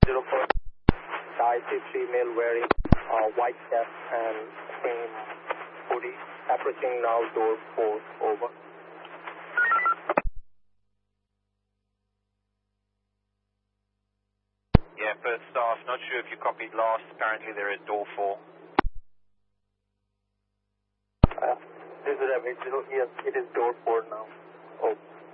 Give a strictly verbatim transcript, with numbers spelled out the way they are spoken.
zero four. I C three male wearing uh, white cap and cream hoodie. Approaching now door four. Over. Yeah, first staff. Not sure if you copied last. Apparently there is door four. Uh, this is a zero. Yes, it is door four now. Oh.